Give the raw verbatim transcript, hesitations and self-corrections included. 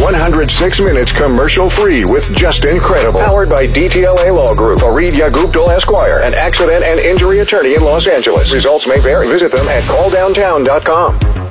one hundred six minutes commercial-free with just incredible. Powered by D T L A Law Group, Fareed Yagubdal Esquire, an accident and injury attorney in Los Angeles. Results may vary. Visit them at call downtown dot com.